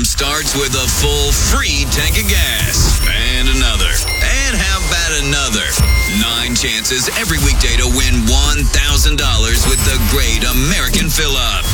starts with a full free tank of gas. And another. And how about another? 9 chances every weekday to win $1,000 with the Great American Fill-Up.